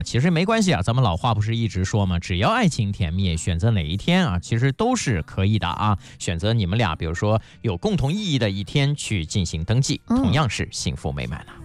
其实没关系啊，咱们老话不是一直说吗？只要爱情甜蜜，选择哪一天啊，其实都是可以的啊。选择你们俩，比如说有共同意义的一天去进行登记，同样是幸福美满的。